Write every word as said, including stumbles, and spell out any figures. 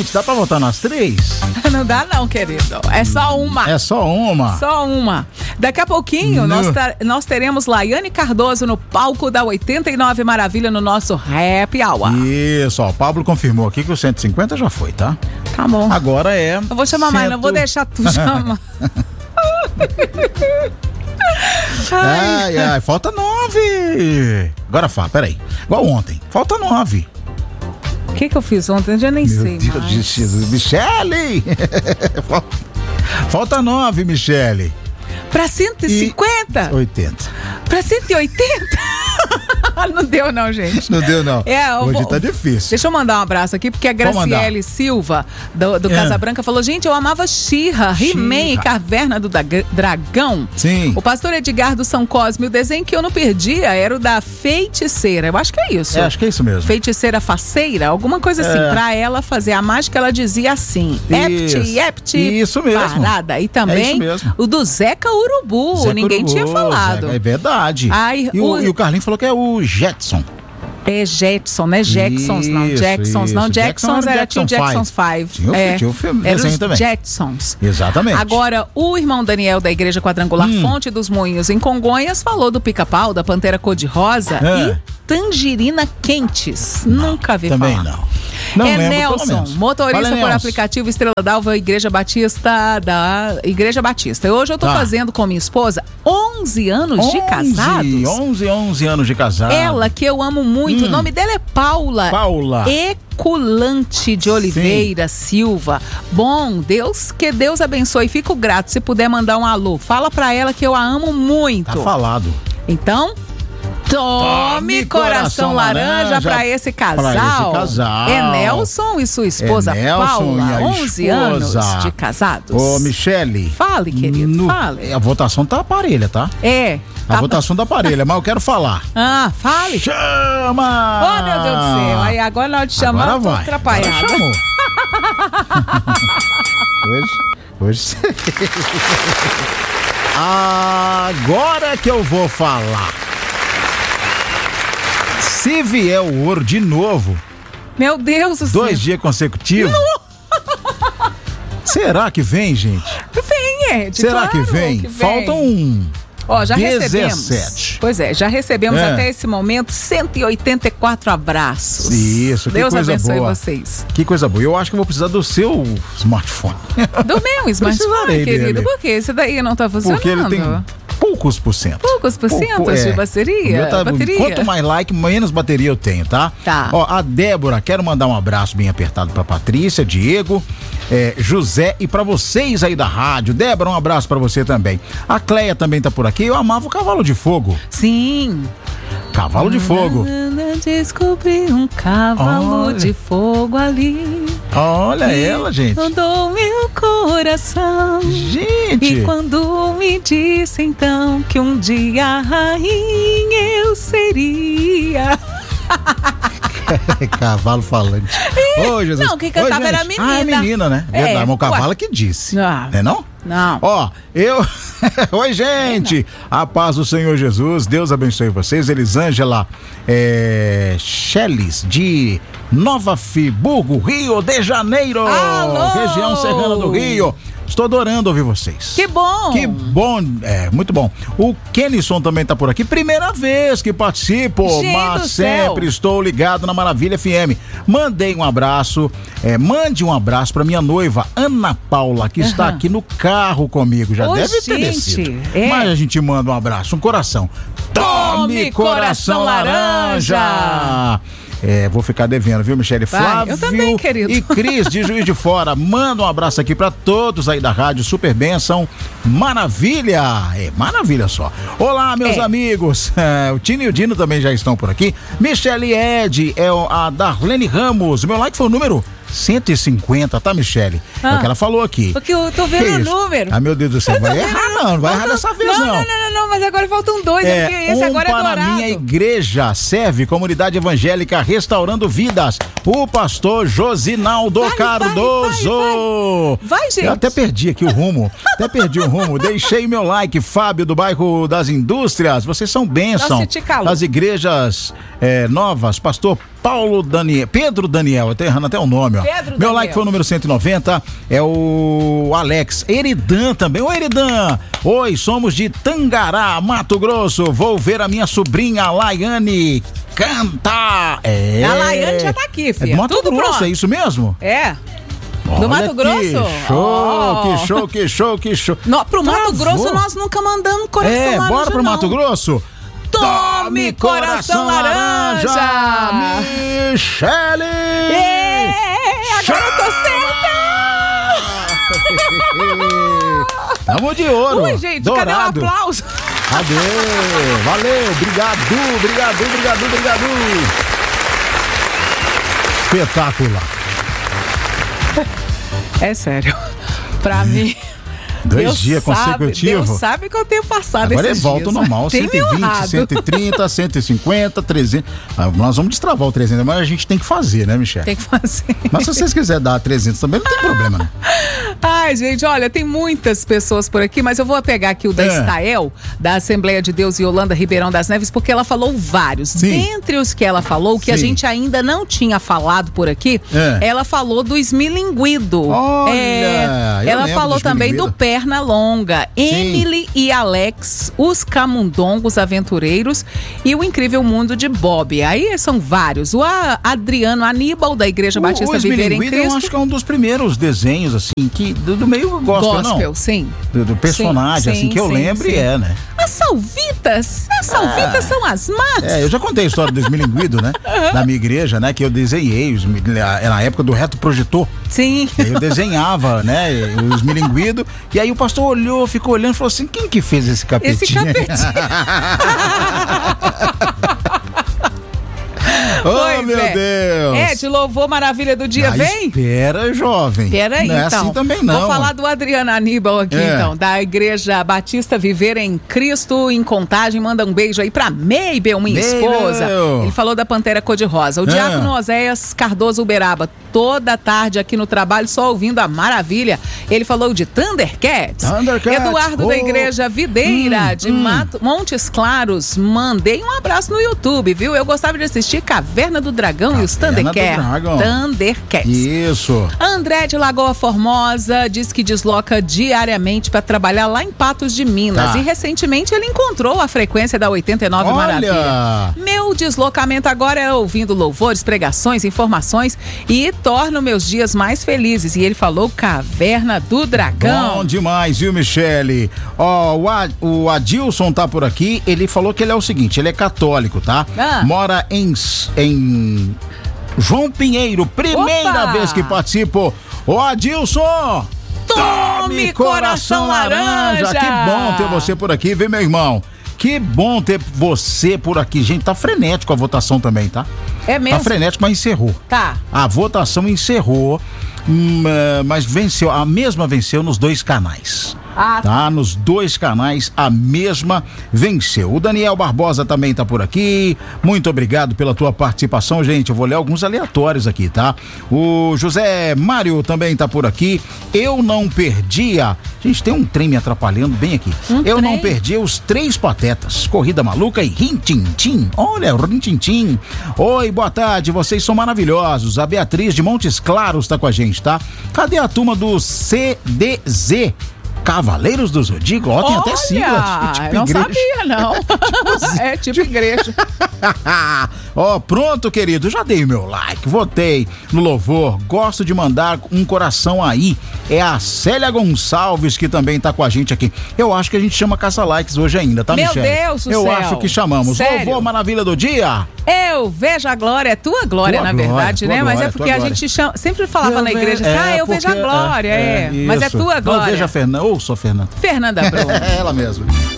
Gente, dá pra votar nas três? Não dá não, querido. É só uma. É só uma? Só uma. Daqui a pouquinho, nós, ta- nós teremos Laiane Cardoso no palco da oitenta e nove Maravilha no nosso Happy Hour. Isso, ó, o Pablo confirmou aqui que o cento e cinquenta já foi, tá? Tá bom. Agora é... Eu vou chamar mais, não vou deixar tu chamar. Ai, ai, falta nove. Agora fala, peraí. Igual ontem, falta nove. O que que eu fiz ontem? Eu já nem Meu sei Deus mais. de Jesus. Michele! Falta- Falta nove, Michele. Pra cento e cinquenta? oitenta. Pra cento e oitenta? Não deu não, gente. Não deu, não. É, eu Hoje vou- tá difícil. Deixa eu mandar um abraço aqui, porque a Pode mandar. Graciele Silva, do, do É. Casa Branca, falou: gente, eu amava She-Ra, He-Man e Caverna do Dag- Dragão. Sim. O pastor Edgar do São Cosme, o desenho que eu não perdia era o da feiticeira. Eu acho que é isso. É, acho que é isso mesmo. Feiticeira faceira, alguma coisa assim. É. Pra ela fazer a mágica, ela dizia assim: Isso. Ept, ept, Isso mesmo. parada. E É também isso mesmo. o do Zeca Urubu. Zé Ninguém Curubu, tinha falado. Zé, é verdade. Ai, e, o, o- e o Carlinhos falou que é o Jetson. É Jetson, não é Jacksons, não. Isso, Jacksons, não. isso. Jacksons Jackson era era tinha o Jackson Jacksons Five. Five. Tinha o- é. tinha o filme- Era desenho os também. Jacksons. Exatamente. Agora, o irmão Daniel da Igreja Quadrangular Hum. Fonte dos Moinhos em Congonhas falou do pica-pau, da pantera cor-de-rosa É. e tangerina quentes. Nunca vi Também falar. não. Não é lembro, pelo Nelson, menos. motorista Fala, por Nelson. aplicativo Estrela d'Alva, Igreja Batista da Igreja Batista. E hoje eu tô Tá. fazendo com minha esposa onze anos de casados. onze, onze anos de casado. Ela, que eu amo muito, Hum. o nome dela é Paula. Paula. Eculante de Oliveira Silva. Bom, Deus, que Deus abençoe. Fico grato se puder mandar um alô. Fala pra ela que eu a amo muito. Tá falado. Então, tome Tome coração, coração laranja, laranja pra esse casal. pra esse casal. É Nelson e sua esposa É Nelson Paula, e a onze esposa. anos de casados. Ô, Michele. Fale, querido, no- fale. A votação tá parelha, tá? É. A tá- votação tá parelha, mas eu quero falar. Ah, fale. Chama! Oh, meu Deus do céu. Aí agora na hora de chamar, Agora eu tô vai. atrapalhada. Agora chamou. hoje, hoje. Agora que eu vou falar. Se vier o ouro de novo, Meu Deus do céu. dois dias consecutivos. Será que vem, gente? Vem, Ed. Será claro que vem? que Faltam um. Ó, já dezessete. recebemos. Pois é, já recebemos É. até esse momento cento e oitenta e quatro abraços. Isso, que Deus coisa abençoe boa. vocês. Que coisa boa. Eu acho que eu vou precisar do seu smartphone. Do meu smartphone, Precisarei querido. dele. Por quê? Esse daí não tá funcionando? Porque ele tem poucos por cento. Poucos por Pouco, cento de é. bateria? O meu tá- bateria? Quanto mais like, menos bateria eu tenho, tá? Tá. Ó, a Débora, quero mandar um abraço bem apertado pra Patrícia, Diego, é, José e pra vocês aí da rádio. Débora, um abraço pra você também. A Cleia também tá por aqui. Eu amava o Cavalo de Fogo. Sim. Cavalo de Fogo. Descobri um cavalo Olha. de fogo ali. Olha ela, gente. Mandou meu coração. Gente. E quando me disse então que um dia a rainha eu seria. Cavalo falante. Ô, Jesus. Não, quem cantava Ô, gente. era a menina. Ah, é menina, né? É, Verdade, mas o cavalo ué. que disse. Ah. Né não? Não. Ó, eu. Oi, gente! A paz do Senhor Jesus, Deus abençoe vocês. Elisângela é, Cheles, de Nova Friburgo, Rio de Janeiro. Alô! Região Serrana do Rio. Estou adorando ouvir vocês. Que bom. Que bom, é, muito bom. O Kenison também tá por aqui, primeira vez que participo, Gente mas do céu. sempre estou ligado na Maravilha F M. Mandei um abraço, é, mande um abraço pra minha noiva, Ana Paula, que está Aham. aqui no carro comigo, já Ô, deve ter gente, descido. é. Mas a gente manda um abraço, um coração. Tome coração laranja! É, vou ficar devendo, viu, Michele? Vai, Flávio eu também, querido. e Cris de Juiz de Fora, manda um abraço aqui pra todos aí da rádio Super Bênção, maravilha, é maravilha só. Olá, meus É. amigos, é, o Tino e o Dino também já estão por aqui. Michele Ed, é o- a Darlene Ramos, meu like foi o número cento e cinquenta, tá, Michele? É Ah. o que ela falou aqui. Porque eu tô vendo Que o isso? número. Ah, meu Deus do céu, vai errar não, não vai errar dessa vez não, não. Não, não, não, não, mas agora faltam dois, é, porque esse um agora é para dourado. minha igreja, serve comunidade evangélica Restaurando Vidas, o pastor Josinaldo Vai, vai, Cardoso. vai, vai. Vai, gente. Eu até perdi aqui o rumo, até perdi o rumo, deixei meu like, Fábio do bairro das Indústrias, vocês são bênção. Nossa, te calou. Das igrejas é, novas, pastor Paulo Daniel, Pedro Daniel, eu tô errando até o nome, ó. Pedro Meu Daniel. like foi o número cento e noventa, é o Alex Eridan também. Oi, Eridan. Oi, somos de Tangará, Mato Grosso. Vou ver a minha sobrinha Laiane cantar. É. A Laiane já tá aqui, filha. É do Mato Tudo Grosso, pronto. é isso mesmo? É. Olha Do Mato Grosso? Que show, Oh. que show, que show, que show. No, pro Mato Travou. Grosso nós nunca mandamos coração É, laranja, bora pro não. Mato Grosso. Tome coração laranja. Michele! É, agora eu tô certa! Tamo de ouro. Ui, gente, dourado. cadê o aplauso? Cadê? Valeu, obrigado, obrigado, obrigado, obrigado. Espetacular. É sério. Pra mim. Dois Deus dias sabe, consecutivos. Deus sabe que eu tenho passado Agora esses é volta dias. ao normal, Tem cento e vinte, honrado. cento e trinta, cento e cinquenta, trezentos. Ah, nós vamos destravar o trezentos, mas a gente tem que fazer, né, Michele? Tem que fazer. Mas se vocês quiserem dar trezentos também, não tem problema, né? Ai, gente, olha, tem muitas pessoas por aqui, mas eu vou pegar aqui o da É. Estael, da Assembleia de Deus Yolanda Ribeirão das Neves, porque ela falou vários. Sim. Dentre os que ela falou, que a Sim. gente ainda não tinha falado por aqui, É. ela falou do esmilinguido. Olha, É, eu ela lembro falou do também do esmilinguido. Perna Longa, Emily e Alex, os Camundongos Aventureiros e o Incrível Mundo de Bob. Aí são vários. O A- Adriano Aníbal, da Igreja Batista o Viver em Esmilinguido, eu Cristo. acho que é um dos primeiros desenhos, assim, que do, do meio gospel, Gospel, não? sim. Do, do personagem, Sim, assim, que eu sim, lembro sim. e é, né? As salvitas, as salvitas são as más. É, eu já contei a história do esmilinguido, né? Da minha igreja, né? Que eu desenhei, os, na época do reto projetor. Sim. E aí eu desenhava, né? Os milinguidos. E aí o pastor olhou, ficou olhando e falou assim: quem que fez esse capetinho? Esse capetinho. Oh, Pois meu é. Deus! É, de louvor maravilha do dia, Ah, vem? Espera, jovem. Pera aí, não é então. assim também, não. Vou falar do Adriano Aníbal aqui, É. então, da Igreja Batista Viver em Cristo, em Contagem. Manda um beijo aí pra Mabel, minha Mabel. esposa. Ele falou da Pantera Cor-de-Rosa. O É. Diácono Oséias Cardoso Uberaba, toda tarde aqui no trabalho, só ouvindo a maravilha. Ele falou de Thundercats. Thundercats. Eduardo Oh. da Igreja Videira, Hum, de hum. Mato- Montes Claros. Mandei um abraço no YouTube, viu? Eu gostava de assistir Caverna do Dragão e os Caverna do Thundercats. Dragão. Thundercats. Isso. André de Lagoa Formosa diz que desloca diariamente para trabalhar lá em Patos de Minas. Tá. E recentemente ele encontrou a frequência da oitenta e nove Olha! Maravilha. Meu deslocamento agora é ouvindo louvores, pregações, informações e torna meus dias mais felizes. E ele falou Caverna do Dragão. Bom demais, viu, Michele? Ó, o, A- o Adilson tá por aqui, ele falou que ele é o seguinte, ele é católico, tá? Ah. Mora em, em João Pinheiro, primeira Opa! vez que participo. Ô, Adilson! Tome coração laranja! Que bom ter você por aqui, viu, meu irmão? Que bom ter você por aqui. Gente, tá frenético a votação também, tá? É mesmo? Tá frenético, mas encerrou. Tá. A votação encerrou, hum, eh, mas venceu, a mesma venceu nos dois canais. Ah, Tá, nos dois canais a mesma venceu. O Daniel Barbosa também tá por aqui. Muito obrigado pela tua participação, gente. Eu vou ler alguns aleatórios aqui, tá? O José Mário também tá por aqui. Eu não perdia. Gente, tem um trem me atrapalhando bem aqui. Um Eu não trem? perdia os Três Patetas, Corrida Maluca e Rintintim. Olha, o Rintintim. Oi, boa tarde, vocês são maravilhosos. A Beatriz de Montes Claros tá com a gente, tá? Cadê a turma do C D Z? Cavaleiros do Zodíaco, ó, tem até sigla. Olha, não sabia, não. É tipo igreja. Ó, pronto, querido, já dei o meu like, votei no louvor, gosto de mandar um coração aí. É a Célia Gonçalves que também tá com a gente aqui. Eu acho que a gente chama caça-likes hoje ainda, tá, Meu Michele? Deus do Eu céu. acho que chamamos. Sério? Louvor Maravilha do Dia. Eu vejo a glória, é tua glória, Tua na glória, verdade, tua né? Mas glória, é porque tua a glória. gente chama, sempre falava Eu na ve- igreja assim, é, ah, eu vejo a porque- glória, é. Mas é isso. tua glória. Não veja a Fernanda, ou sou Fernanda. Fernanda Brum. É ela mesma.